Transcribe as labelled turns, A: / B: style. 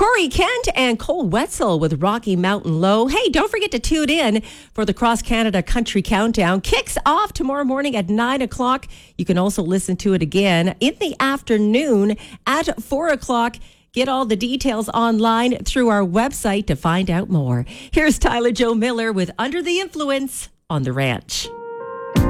A: Corey Kent and Cole Wetzel with Rocky Mountain Low. Hey, don't forget to tune in for the Cross Canada Country Countdown. Kicks off tomorrow morning at 9 o'clock. You can also listen to it again in the afternoon at 4 o'clock. Get all the details online through our website to find out more. Here's Tyler Joe Miller with Under the Influence on The Ranch.